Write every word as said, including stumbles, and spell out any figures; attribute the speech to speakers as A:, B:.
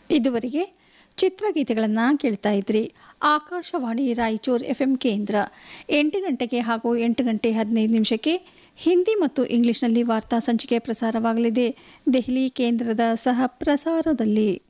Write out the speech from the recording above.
A: ಇದುವರೆಗೆ ಚಿತ್ರಗೀತೆಗಳನ್ನು ಕೇಳ್ತಾ ಇದ್ರಿ. ಆಕಾಶವಾಣಿ ರಾಯಚೂರು ಎಫ್ ಎಂ ಕೇಂದ್ರ. ಎಂಟು ಗಂಟೆಗೆ ಹಾಗೂ ಎಂಟು ಗಂಟೆ ಹದಿನೈದು ನಿಮಿಷಕ್ಕೆ ಹಿಂದಿ ಮತ್ತು ಇಂಗ್ಲಿಷ್ನಲ್ಲಿ ವಾರ್ತಾ ಸಂಚಿಕೆ ಪ್ರಸಾರವಾಗಲಿದೆ. ದೆಹಲಿ ಕೇಂದ್ರದ ಸಹ ಪ್ರಸಾರದಲ್ಲಿ.